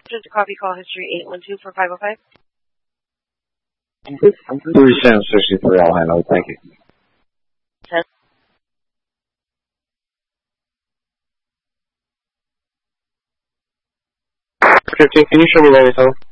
Just a copy call history 812 for 505. 3763, I'll handle it. Thank you. 10. Can you show me 90 tunnel?